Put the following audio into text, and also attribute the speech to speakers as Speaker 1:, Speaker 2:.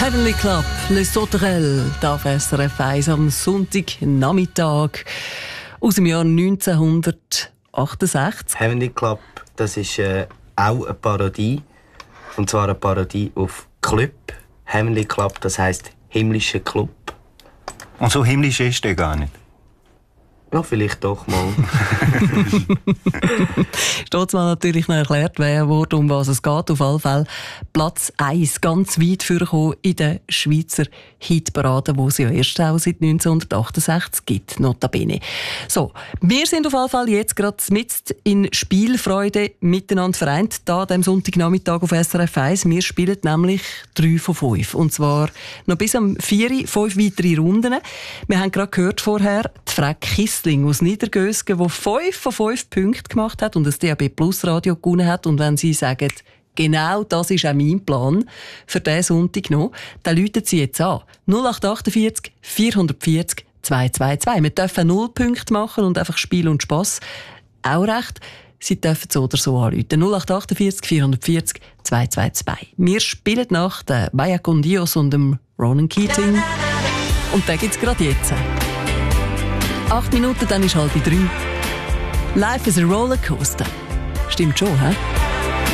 Speaker 1: Heavenly Club, Les Sauterelles, da auf SRF 1 am Sonntagnachmittag aus dem Jahr 1968.
Speaker 2: Heavenly Club, das ist auch eine Parodie. Und zwar eine Parodie auf Club. Heavenly Club, das heisst himmlischer Club.
Speaker 3: Und so himmlisch ist der gar nicht?
Speaker 2: Ja, vielleicht doch mal.
Speaker 1: Steht mal natürlich noch erklärt worden, um was es geht. Auf alle Fälle Platz 1, ganz weit vorgekommen in der Schweizer Hitparade, die es ja erst auch seit 1968 gibt, notabene. So, wir sind auf alle Fälle jetzt gerade mitten in Spielfreude miteinander vereint, hier an diesem Sonntagnachmittag auf SRF 1. Wir spielen nämlich 3 von 5. Und zwar noch bis am 4 5 weitere Runden. Wir haben gerade gehört vorher, die Frau Kistling aus Niedergösgen, die 5 von 5 Punkten gemacht hat und das DAB Plus Radio gewonnen hat. Und wenn Sie sagen, genau das ist auch mein Plan für diesen Sonntag noch, dann rufen Sie jetzt an. 0848 440 222. Wir dürfen 0 Punkte machen und einfach Spiel und Spass. Auch recht. Sie dürfen so oder so anrufen. 0848 440 222. Wir spielen nach den Maya con Dios und dem Ronan Keating. Und den gibt's gerade jetzt. 8 Minuten, dann ist 2:30. Life is a Rollercoaster. Stimmt schon, hä?